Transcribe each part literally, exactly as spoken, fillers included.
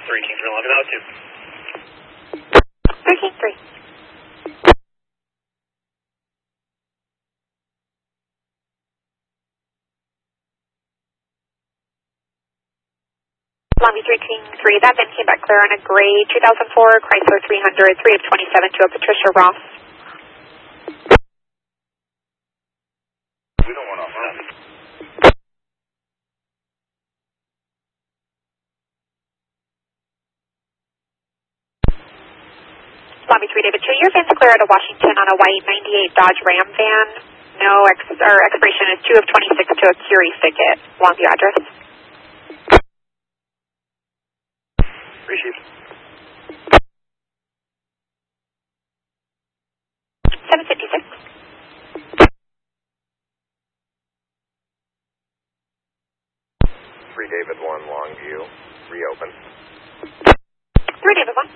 three King three eleven out two. three King three. Long Beach three King three, that then came back clear on a gray two thousand four Chrysler three hundred, three of twenty-seven to a Patricia Ross. We don't want off nothing. Long Beach three David two, your van's clear out of Washington on a white ninety-eight Dodge Ram van. No ex or expiration is two of twenty-six to a Curie Thicket. Longview address. Received. seven fifty-six. three David one, Longview, reopen. three David one.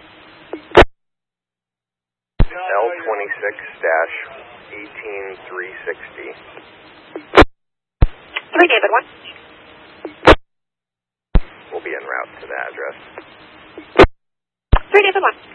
L twenty-six dash eighteen three sixty. three David one. We'll be en route to the address. three David one.